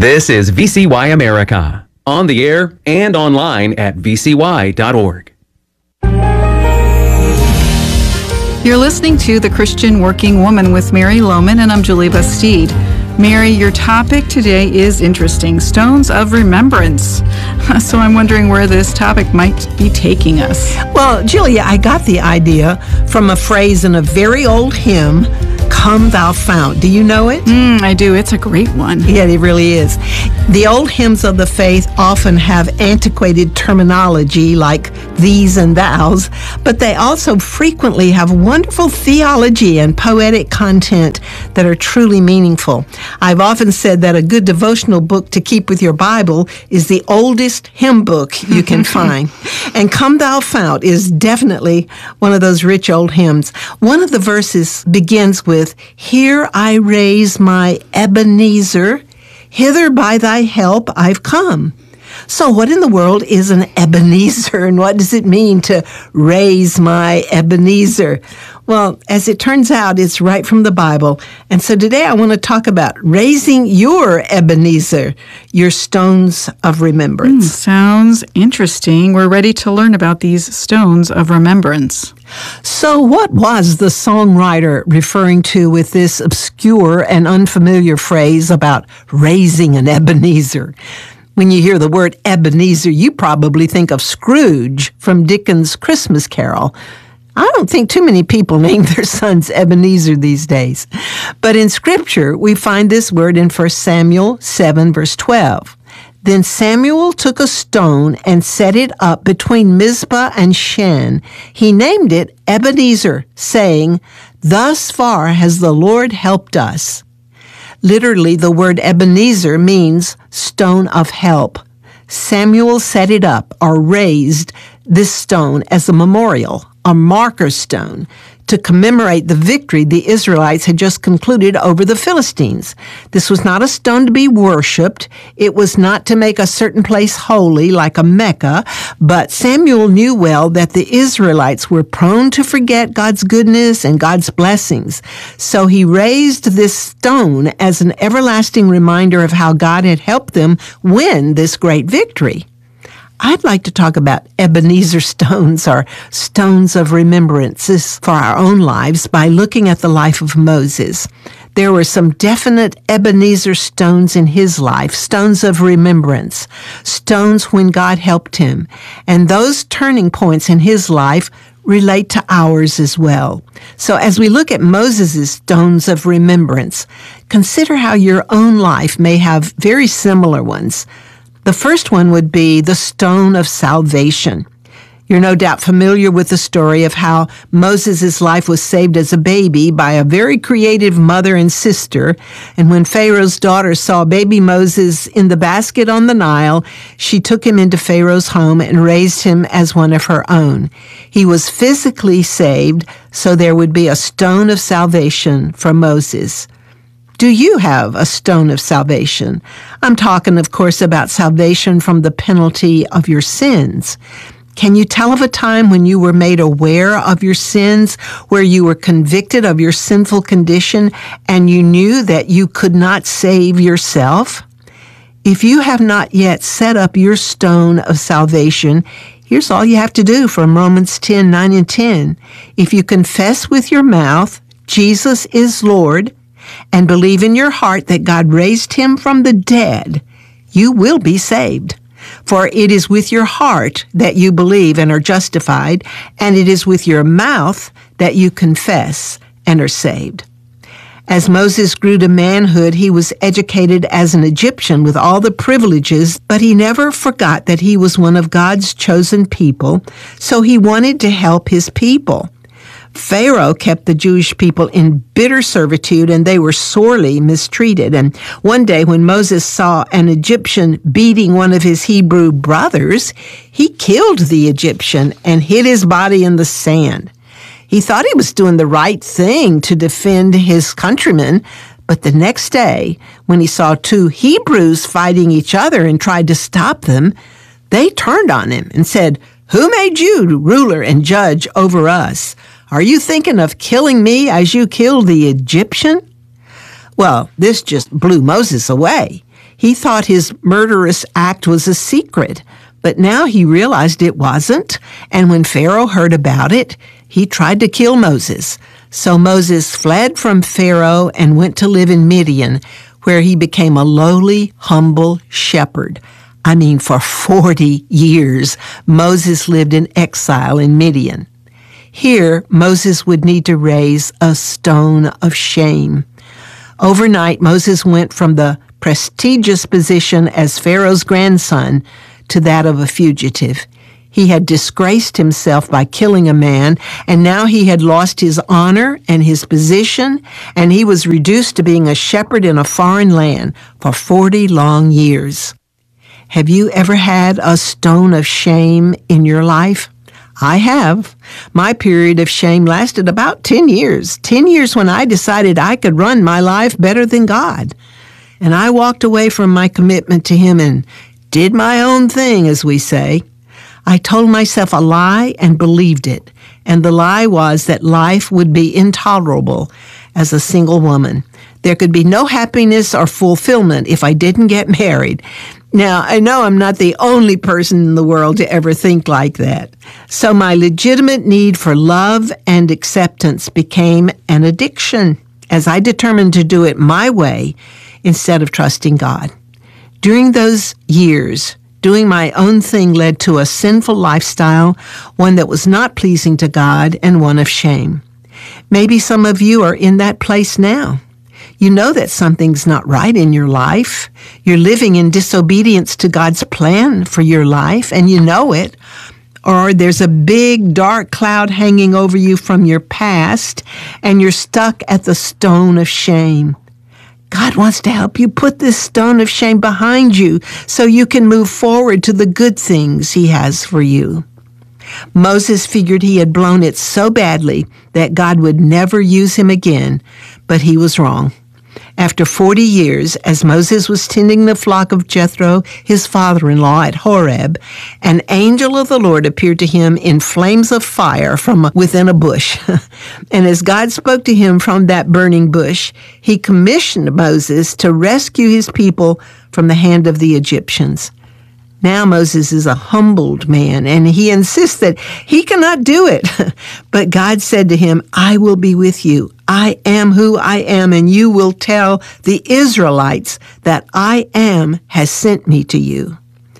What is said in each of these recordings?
This is VCY America, on the air and online at vcy.org. You're listening to The Christian Working Woman with Mary Lohman, and I'm Julie Bastide. Mary, your topic today is interesting, stones of remembrance. So I'm wondering where this topic might be taking us. Well, Julia, I got the idea from a phrase in a very old hymn, Come Thou Fount. Do you know it? I do. It's a great one. Yeah, it really is. The old hymns of the faith often have antiquated terminology like these and thous, but they also frequently have wonderful theology and poetic content that are truly meaningful. I've often said that a good devotional book to keep with your Bible is the oldest hymn book you can find. And Come Thou Fount is definitely one of those rich old hymns. One of the verses begins with, Here I raise my Ebenezer, hither by thy help I've come. So what in the world is an Ebenezer, and what does it mean to raise my Ebenezer? Well, as it turns out, it's right from the Bible. And so today I want to talk about raising your Ebenezer, your stones of remembrance. Sounds interesting. We're ready to learn about these stones of remembrance. So what was the songwriter referring to with this obscure and unfamiliar phrase about raising an Ebenezer? When you hear the word Ebenezer, you probably think of Scrooge from Dickens' Christmas Carol. I don't think too many people name their sons Ebenezer these days. But in Scripture, we find this word in 1 Samuel 7, verse 12. Then Samuel took a stone and set it up between Mizpah and Shen. He named it Ebenezer, saying, Thus far has the Lord helped us. Literally, the word Ebenezer means stone of help. Samuel set it up, or raised this stone as a memorial, a marker stone, to commemorate the victory the Israelites had just concluded over the Philistines. This was not a stone to be worshipped. It was not to make a certain place holy like a Mecca, but Samuel knew well that the Israelites were prone to forget God's goodness and God's blessings. So he raised this stone as an everlasting reminder of how God had helped them win this great victory. I'd like to talk about Ebenezer stones, or stones of remembrances for our own lives, by looking at the life of Moses. There were some definite Ebenezer stones in his life, stones of remembrance, stones when God helped him. And those turning points in his life relate to ours as well. So as we look at Moses' stones of remembrance, consider how your own life may have very similar ones. The first one would be the stone of salvation. You're no doubt familiar with the story of how Moses' life was saved as a baby by a very creative mother and sister. And when Pharaoh's daughter saw baby Moses in the basket on the Nile, she took him into Pharaoh's home and raised him as one of her own. He was physically saved, so there would be a stone of salvation for Moses. Do you have a stone of salvation? I'm talking, of course, about salvation from the penalty of your sins. Can you tell of a time when you were made aware of your sins, where you were convicted of your sinful condition, and you knew that you could not save yourself? If you have not yet set up your stone of salvation, here's all you have to do from Romans 10, 9 and 10. If you confess with your mouth, Jesus is Lord, and believe in your heart that God raised him from the dead, you will be saved. For it is with your heart that you believe and are justified, and it is with your mouth that you confess and are saved. As Moses grew to manhood, he was educated as an Egyptian with all the privileges, but he never forgot that he was one of God's chosen people, so he wanted to help his people. Pharaoh kept the Jewish people in bitter servitude, and they were sorely mistreated. And one day when Moses saw an Egyptian beating one of his Hebrew brothers, he killed the Egyptian and hid his body in the sand. He thought he was doing the right thing to defend his countrymen, but the next day, when he saw two Hebrews fighting each other and tried to stop them, they turned on him and said, "Who made you ruler and judge over us? Are you thinking of killing me as you killed the Egyptian?" Well, this just blew Moses away. He thought his murderous act was a secret, but now he realized it wasn't, and when Pharaoh heard about it, he tried to kill Moses. So Moses fled from Pharaoh and went to live in Midian, where he became a lowly, humble shepherd. For 40 years, Moses lived in exile in Midian. Here, Moses would need to raise a stone of shame. Overnight, Moses went from the prestigious position as Pharaoh's grandson to that of a fugitive. He had disgraced himself by killing a man, and now he had lost his honor and his position, and he was reduced to being a shepherd in a foreign land for 40 long years. Have you ever had a stone of shame in your life? I have. My period of shame lasted about 10 years. 10 years when I decided I could run my life better than God. And I walked away from my commitment to Him and did my own thing, as we say. I told myself a lie and believed it. And the lie was that life would be intolerable as a single woman. There could be no happiness or fulfillment if I didn't get married. Now, I know I'm not the only person in the world to ever think like that. So my legitimate need for love and acceptance became an addiction as I determined to do it my way instead of trusting God. During those years, doing my own thing led to a sinful lifestyle, one that was not pleasing to God and one of shame. Maybe some of you are in that place now. You know that something's not right in your life. You're living in disobedience to God's plan for your life, and you know it. Or there's a big dark cloud hanging over you from your past, and you're stuck at the stone of shame. God wants to help you put this stone of shame behind you so you can move forward to the good things He has for you. Moses figured he had blown it so badly that God would never use him again, but he was wrong. After 40 years, as Moses was tending the flock of Jethro, his father-in-law, at Horeb, an angel of the Lord appeared to him in flames of fire from within a bush. And as God spoke to him from that burning bush, He commissioned Moses to rescue His people from the hand of the Egyptians. Now Moses is a humbled man, and he insists that he cannot do it. But God said to him, I will be with you. I am who I am, and you will tell the Israelites that I am has sent me to you.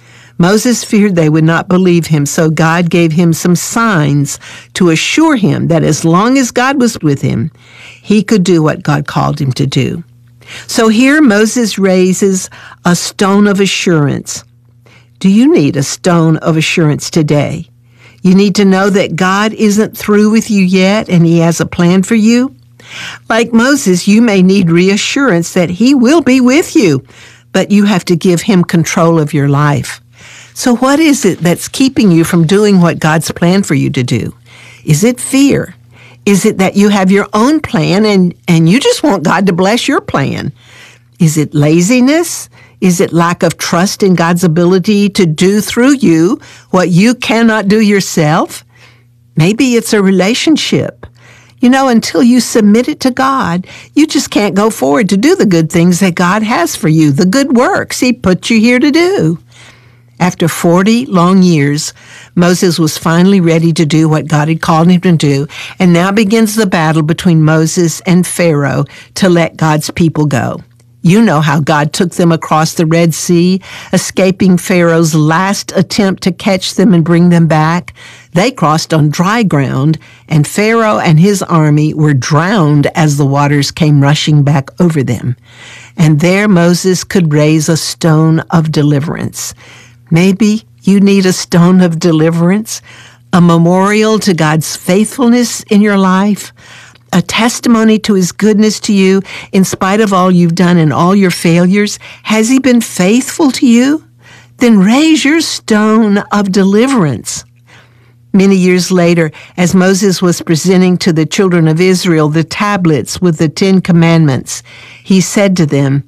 Moses feared they would not believe him, so God gave him some signs to assure him that as long as God was with him, he could do what God called him to do. So here Moses raises a stone of assurance. Do you need a stone of assurance today? You need to know that God isn't through with you yet and He has a plan for you. Like Moses, you may need reassurance that He will be with you, but you have to give Him control of your life. So what is it that's keeping you from doing what God's planned for you to do? Is it fear? Is it that you have your own plan and you just want God to bless your plan? Is it laziness? Is it lack of trust in God's ability to do through you what you cannot do yourself? Maybe it's a relationship. Until you submit it to God, you just can't go forward to do the good things that God has for you, the good works He put you here to do. After 40 long years, Moses was finally ready to do what God had called him to do, and now begins the battle between Moses and Pharaoh to let God's people go. You know how God took them across the Red Sea, escaping Pharaoh's last attempt to catch them and bring them back. They crossed on dry ground, and Pharaoh and his army were drowned as the waters came rushing back over them. And there Moses could raise a stone of deliverance. Maybe you need a stone of deliverance, a memorial to God's faithfulness in your life, a testimony to His goodness to you in spite of all you've done and all your failures. Has He been faithful to you? Then raise your stone of deliverance. Many years later, as Moses was presenting to the children of Israel the tablets with the 10 Commandments, he said to them,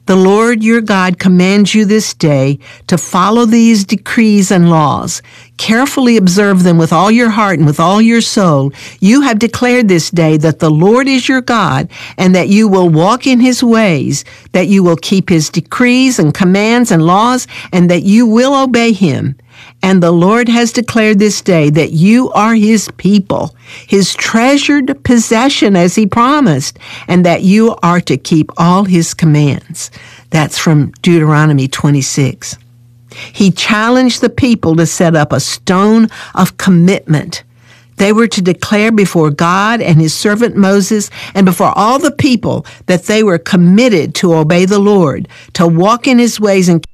The Lord your God commands you this day to follow these decrees and laws. Carefully observe them with all your heart and with all your soul. You have declared this day that the Lord is your God, and that you will walk in his ways, that you will keep his decrees and commands and laws, and that you will obey him. And the Lord has declared this day that you are his people, his treasured possession as he promised, and that you are to keep all his commands. That's from Deuteronomy 26. He challenged the people to set up a stone of commitment. They were to declare before God and his servant Moses and before all the people that they were committed to obey the Lord, to walk in his ways and